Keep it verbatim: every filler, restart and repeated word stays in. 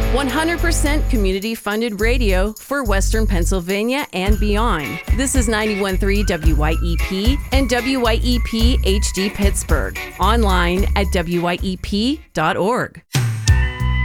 one hundred percent community-funded radio for Western Pennsylvania and beyond. This is ninety-one point three W Y E P and W Y E P H D Pittsburgh. Online at W Y E P dot org.